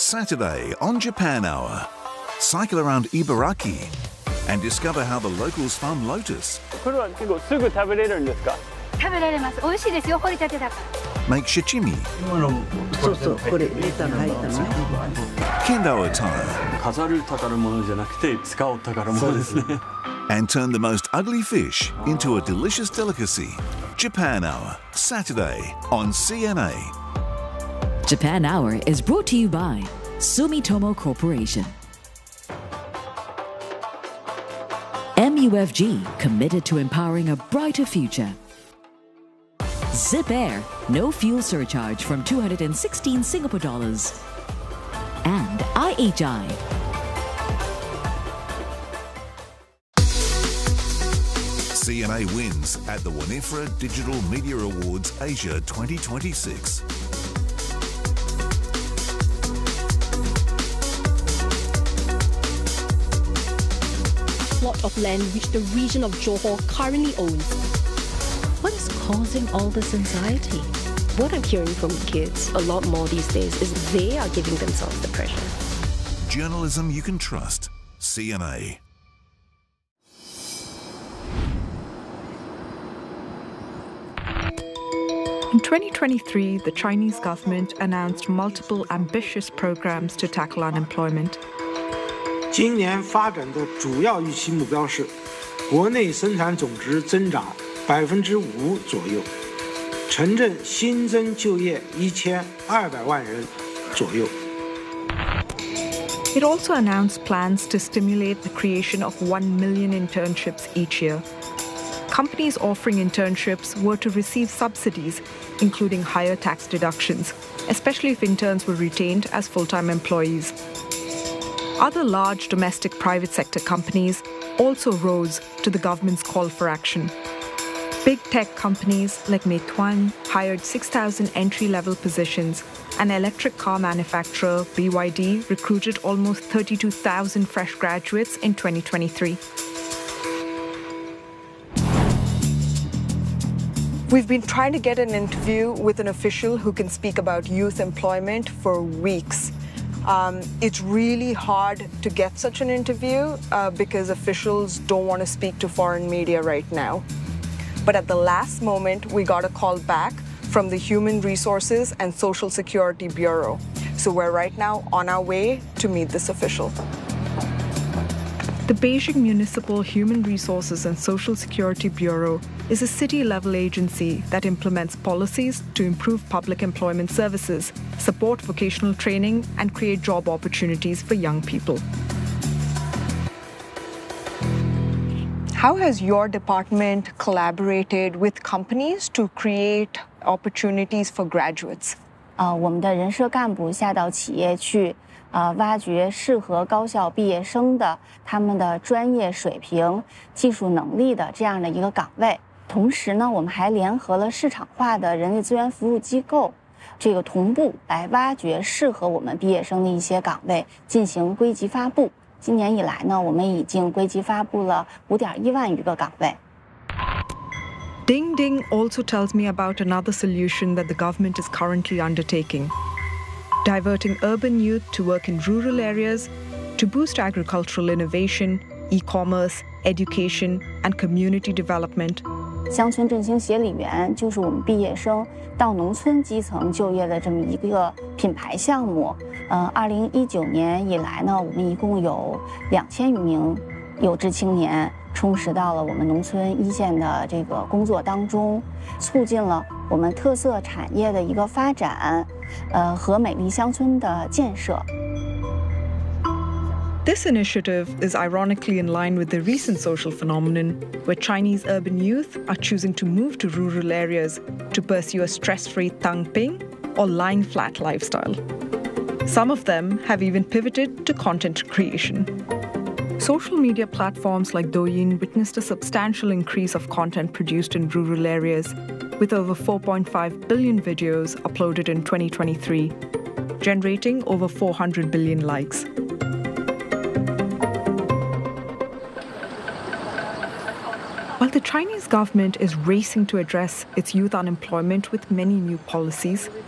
Saturday on Japan Hour. Cycle around Ibaraki and discover how the locals farm lotus. これは結構すぐ食べれるんですか？ 食べられます。美味しいですよ、掘りたてだから。 Make shichimi. そうそう、これネタが入ったの。 Kendo attire. 飾る宝物じゃなくて使う宝物ですね。 And turn the most ugly fish into a delicious delicacy. Japan Hour, Saturday on CNA. Japan Hour is brought to you by Sumitomo Corporation. MUFG, committed to empowering a brighter future. Zip Air, no fuel surcharge from 216 Singapore dollars. And IHI. CNA wins at the Winifred Digital Media Awards Asia 2026. Plot of land which the region of Johor currently owns. What is causing all this anxiety? What I'm hearing from kids a lot more these days is they are giving themselves the pressure. Journalism you can trust. CNA. In 2023, the Chinese government announced multiple ambitious programs to tackle unemployment. 今年发展的主要预期目标是，国内生产总值增长5%左右，城镇新增就业1200万人左右。 It also announced plans to stimulate the creation of 1 million internships each year. Companies offering internships were to receive subsidies, including higher tax deductions, especially if interns were retained as full-time employees. Other large domestic private sector companies also rose to the government's call for action. Big tech companies like Meituan hired 6,000 entry-level positions, and electric car manufacturer BYD recruited almost 32,000 fresh graduates in 2023. We've been trying to get an interview with an official who can speak about youth employment for weeks. It's really hard to get such an interview because officials don't want to speak to foreign media right now. But at the last moment, we got a call back from the Human Resources and Social Security Bureau. So we're right now on our way to meet this official. The Beijing Municipal Human Resources and Social Security Bureau is a city-level agency that implements policies to improve public employment services, support vocational training, and create job opportunities for young people. How has your department collaborated with companies to create opportunities for graduates? 我们的人社干部下到企业去。挖掘适合高校毕业生的他们的专业水平、技术能力的这样的一个岗位。同时呢，我们还联合了市场化的人力资源服务机构，这个同步来挖掘适合我们毕业生的一些岗位，进行归集发布。今年以来呢，我们已经归集发布了5.1万余个岗位。 Ding Ding also tells me about another solution that the government is currently undertaking. Diverting urban youth to work in rural areas to boost agricultural innovation, e-commerce, education, and community development. 乡村振兴协理员就是我们毕业生到农村基层就业的这么一个品牌项目。2019年以来呢，我们一共有2000余名有志青年充实到了我们农村一线的这个工作当中，促进了我们特色产业的一个发展，和美丽乡村的建设。 This initiative is ironically in line with the recent social phenomenon where Chinese urban youth are choosing to move to rural areas to pursue a stress-free tangping or lying flat lifestyle. Some of them have even pivoted to content creation. Social media platforms like Douyin witnessed a substantial increase of content produced in rural areas, with over 4.5 billion videos uploaded in 2023, generating over 400 billion likes. While the Chinese government is racing to address its youth unemployment with many new policies,